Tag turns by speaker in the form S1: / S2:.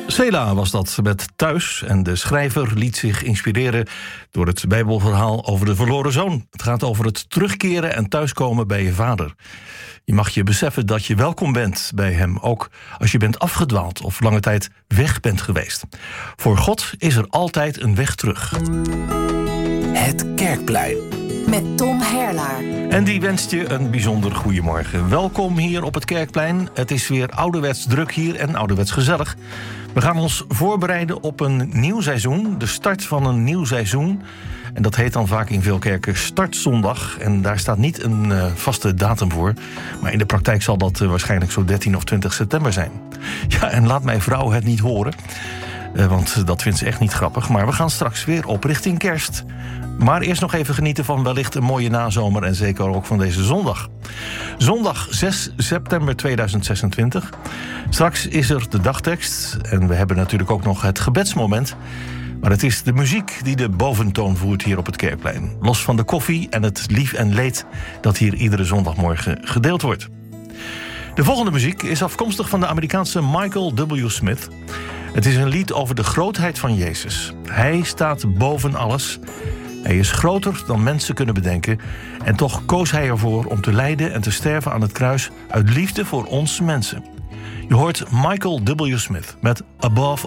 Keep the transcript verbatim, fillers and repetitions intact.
S1: Sela was dat met Thuis en de schrijver liet zich inspireren door het Bijbelverhaal over de verloren zoon. Het gaat over het terugkeren en thuiskomen bij je vader. Je mag je beseffen dat je welkom bent bij hem, ook als je bent afgedwaald of lange tijd weg bent geweest. Voor God is er altijd een weg terug.
S2: Het Kerkplein.
S3: Met Tom Herlaar.
S1: En die wenst je een bijzonder goeiemorgen. Welkom hier op het Kerkplein. Het is weer ouderwets druk hier en ouderwets gezellig. We gaan ons voorbereiden op een nieuw seizoen. De start van een nieuw seizoen. En dat heet dan vaak in veel kerken Startzondag. En daar staat niet een uh, vaste datum voor. Maar in de praktijk zal dat uh, waarschijnlijk zo dertien of twintig september zijn. Ja, en laat mijn vrouw het niet horen. Uh, want dat vindt ze echt niet grappig. Maar we gaan straks weer op richting kerst. Maar eerst nog even genieten van wellicht een mooie nazomer en zeker ook van deze zondag. Zondag zes september tweeduizend zesentwintig. Straks is er de dagtekst en we hebben natuurlijk ook nog het gebedsmoment. Maar het is de muziek die de boventoon voert hier op het Kerkplein. Los van de koffie en het lief en leed dat hier iedere zondagmorgen gedeeld wordt. De volgende muziek is afkomstig van de Amerikaanse Michael W. Smith. Het is een lied over de grootheid van Jezus. Hij staat boven alles. Hij is groter dan mensen kunnen bedenken. En toch koos hij ervoor om te lijden en te sterven aan het kruis uit liefde voor ons mensen. Je hoort Michael W. Smith met Above